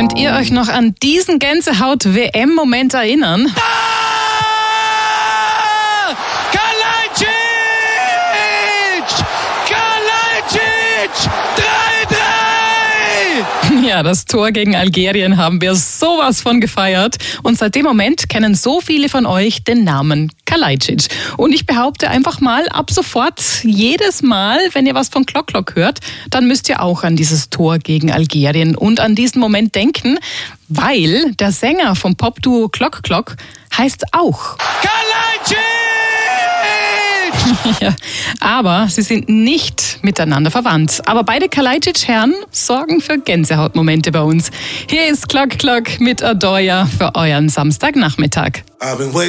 Könnt ihr euch noch an diesen Gänsehaut-WM-Moment erinnern? Kalajdzic! Kalajdzic! 3-3! Ja, das Tor gegen Algerien haben wir sowas von gefeiert. Und seit dem Moment kennen so viele von euch den Namen Kalajdzic. Und ich behaupte einfach mal, ab sofort, jedes Mal, wenn ihr was von Klock Klock hört, dann müsst ihr auch an dieses Tor gegen Algerien und an diesen Moment denken, weil der Sänger vom Popduo Klock Klock heißt auch Kalajdzic! Ja, aber sie sind nicht miteinander verwandt. Aber beide Kalajdzic-Herren sorgen für Gänsehautmomente bei uns. Hier ist Klock Klock mit Adoya für euren Samstagnachmittag.